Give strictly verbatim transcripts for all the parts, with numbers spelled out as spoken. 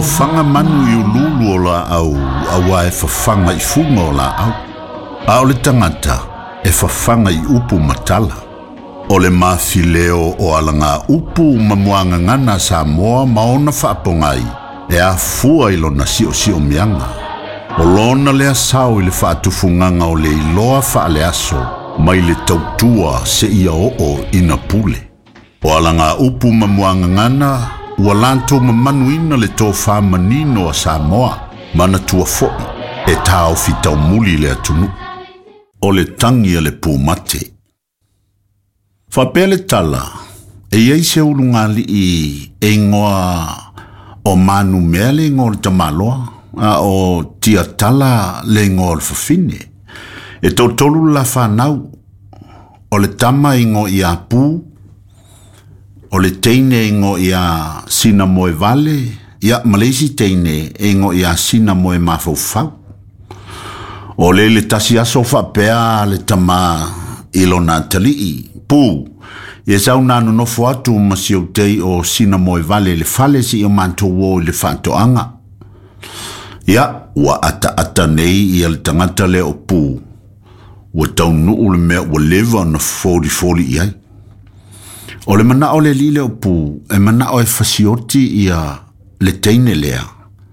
fanga manu i ululu o la au, awa e fafanga i funga o la au. A o le tangata e fafanga i upu matala. O le mafileo o alanga upu mamuanga ngana Samoa maona whaapongai e a fua ilo na sio sio mianga. O lona le asau i le whaatufunganga o le iloa whaale aso mai le tautua se ia o o ina pule. O alanga upu mamuanga ngana ua lanto mamanuina le tō whamanino a Samoa mana tua foi e tau fitau muli le atunu. O le tangi a le pūmate. Whapele tala, e iei se urunga li i e ngoa o manu mea le ngō le tamaloa, a o tia tala le ngō le whawhine. E tau tolu la whanau, o le tama i ngō i a pū, o le teine i ngō i a sina moe vale, i a Malaysi teine i ngō i a sina moe mawhauwhau. O le le tasi aso whapea le tama ilona talii, pū, e sau nānu nofo atu masio tei o sina moe vale le fale si o manto wo le whantoanga. Ia, ua ata ata nei i al tangata le o pū, ua tau nuu le mea ua leva na fori fori iai. O le mana o le li le o pū, e mana o e fasioti ia le teine lea.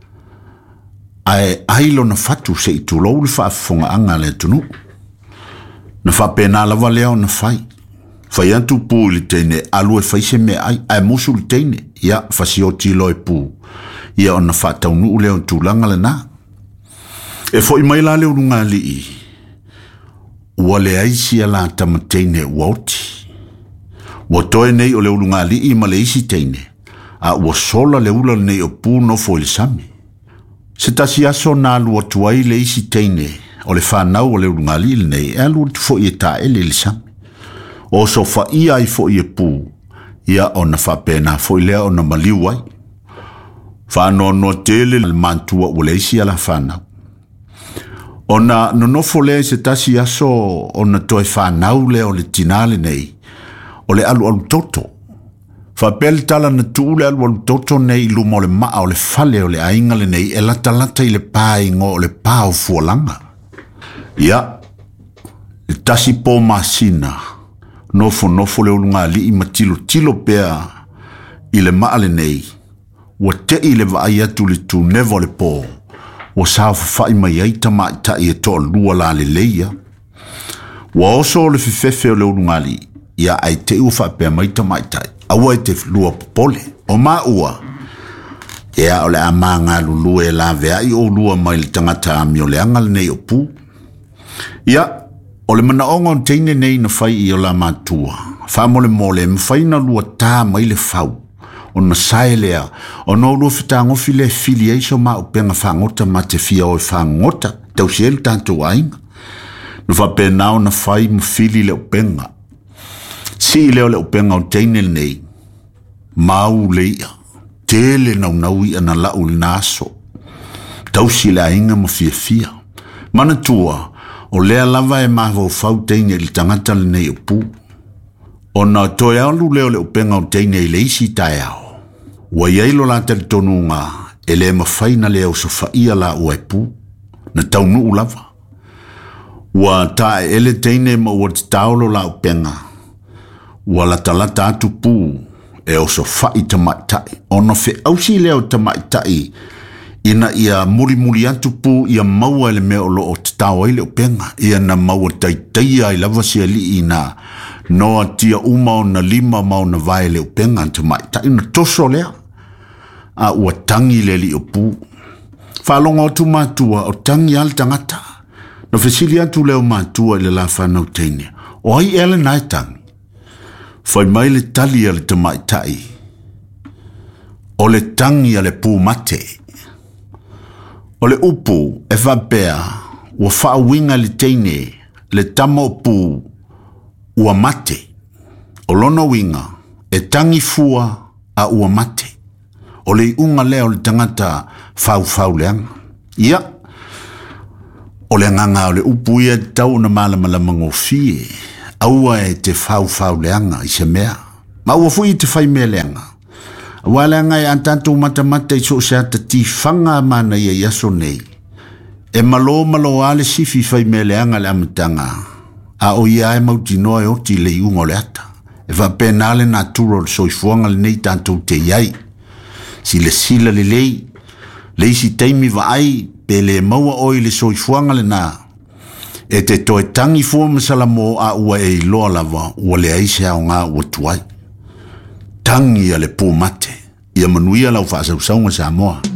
Ai ailo na fatu se i tulou le whaafonga anga le tunu. Na whapena lava leo na whai. Whai antu pū li teine alu e whaise me ai. Ai musu li teine. Ia whasioti loe pū. Ia o na whatau nuu leo tūlanga le nā. E fo i mai la leo runga li i. Ua le aisi ala tama teine uauti. Ua toe nei o leo runga li i ma le isi teine. A ua sola le ula nei o pū no fo ili sami. Se tasi aso nā lua tuai le isi teine, o le whanau o le urungali le nei, e alua tu fo i e tā ele le sami. O so wha ia i fo i e pū, ia o na whapena fo i lea o na maliu ai. Whanoa noa tele le mantua o le isi ala whanau. O na nonofo le se tasi aso o na toi whanau le o le tinale nei, o le alu alu toto. Whapele tala na tūle alu alu toto nei luma o le maa o le fale o le ainga le nei e lata lata i le pā ingo o le pā o fualanga. Ia, le tasi pō masina, nofo nofo le ulunga li i matilo tilo pēa i le maa le nei, ua te i le vaai atu le tū nevo le pō, ua sao whai mai aita mai ta i e toa lua la le leia. Ua oso le fifefe o le ulunga li, ia ai te ua whapea mai ta mai tai. Awa e te lua popole, o maa ua. Ea o le amanga lulu e la vea i o lua mai le tangata ami o le angal nei o pū. Ia, o le mana onga o teine nei na whai i o la mātua. Whamole mole, mwhai na lua tā mai le whau. O na sae lea, o no lua whita ngofi le fili eiso ma o penga whangota ma te fia o e whangota, tau sielu tātou ainga. Na whapenao na whai mwhili le o penga. Si leo le upenga o teine nei, mau leia, tele nau nau i ana lau le naso. Tausi le ainga ma fia fia. Mana tua, o lea lava e maho fau teine li tangata le nei o pū. O na toi alu leo le upenga o teine i le isi tae ao. Wa iailo la tali tonunga, e le ma faina leo so faia la ua e pū. Na tau nuu lava. Wa tae ele teine ma ua te taolo la upenga. Ua lata lata atu pū e o so whai tamaitai. Ono fe ausi leo tamaitai ina ia muri muri atu pū ia maua ele mea o lo o te tau aile o penga. Ia na maua taitaia i lava sia li ina noa tia uma o na lima mao na vai le o penga tamaitai. Na toso lea. A ua tangi le li o pū. Whalonga o tu mātua o tangi al tangata. Na fesili atu leo mātua i le la whanau teine. O ai ele nai tangi. Fai mai le tali a le tamaitai. O le tangi a le pū mate. O le upu e whapea ua whaawinga le teine le tamo pū ua mate. O lono winga e tangi fua a ua mate. O le unga leo le tangata whau whau leanga. Ia. O le nganga o le upu ia tau na malamalama ngofie. Aua e te whau whau leanga i se mea. Ma ua fui te whai mea leanga. wala ngai antantu mata mata i so sa ti fanga mana ia yaso nei e malo malo ale sifi fai mele anga le amatanga a o ia e mauti noe o ti le iungo le ata e va penale natural so i fuanga le nei tanto te iai si le sila le lei le si teimi va ai pe le maua oi le so i fuanga le na e te toe tangi fua masala mo a ua e loa lava ua le aise au ngā ua tuai tangi a le pō mate ia manuia lau whaasau saunga sa moa